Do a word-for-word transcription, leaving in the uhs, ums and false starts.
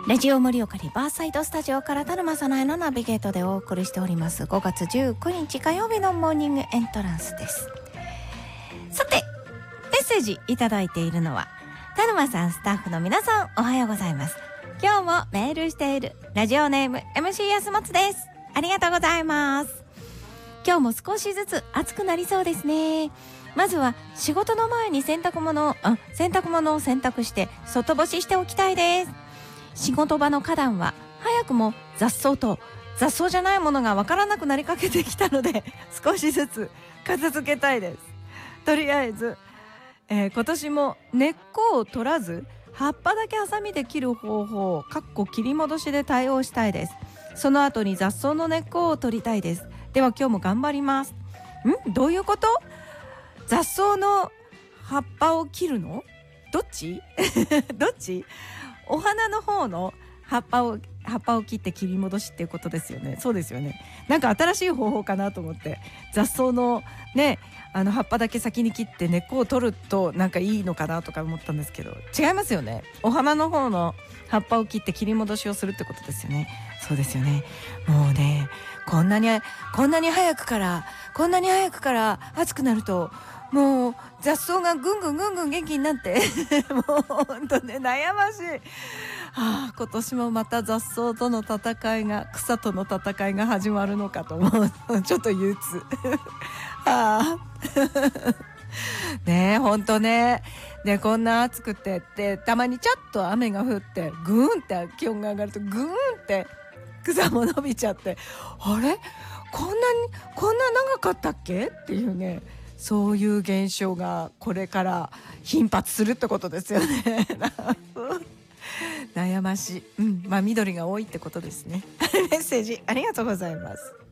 ラジオ盛岡リバーサイドスタジオから田沼さなえのナビゲートでお送りしておりますごがつじゅうくにち火曜日のモーニングエントランスです。さて、メッセージいただいているのは田沼さん、スタッフの皆さん、おはようございます。今日もメールしているラジオネーム エムシー 安松です。ありがとうございます。今日も少しずつ暑くなりそうですね。まずは仕事の前に洗濯物をあ洗濯物を洗濯して外干ししておきたいです。仕事場の花壇は早くも雑草と雑草じゃないものがわからなくなりかけてきたので少しずつ片付けたいです。とりあえず、えー、今年も根っこを取らず葉っぱだけハサミで切る方法かっこ切り戻しで対応したいです。その後に雑草の根っこを取りたいです。では今日も頑張ります。んどういうこと？雑草の葉っぱを切るの？どっち？どっち？お花の方の葉っぱを葉っぱを切って切り戻しっていうことですよね。そうですよね。なんか新しい方法かなと思って、雑草のね、あの葉っぱだけ先に切って根っこを取るとなんかいいのかなとか思ったんですけど、違いますよね。お花の方の葉っぱを切って切り戻しをするってことですよね。そうですよね。もうね、こんなにこんなに早くからこんなに早くから暑くなるともう雑草がぐんぐんぐんぐん元気になってもうほんとね悩ましい、はあ、今年もまた雑草との戦いが草との戦いが始まるのかと思うちょっと憂鬱はあねえほんとねでこんな暑くてってたまにちょっと雨が降ってぐーんって気温が上がるとぐーんって草も伸びちゃって、あれこんなにこんな長かったっけっていうね、そういう現象がこれから頻発するってことですよね悩ましい、うん、まあ緑が多いってことですねメッセージありがとうございます。